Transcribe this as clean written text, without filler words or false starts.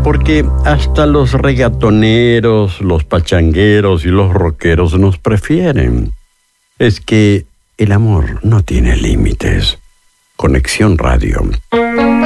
Porque hasta los reggaetoneros, los pachangueros y los rockeros nos prefieren. Es que el amor no tiene límites. Conexión Radio.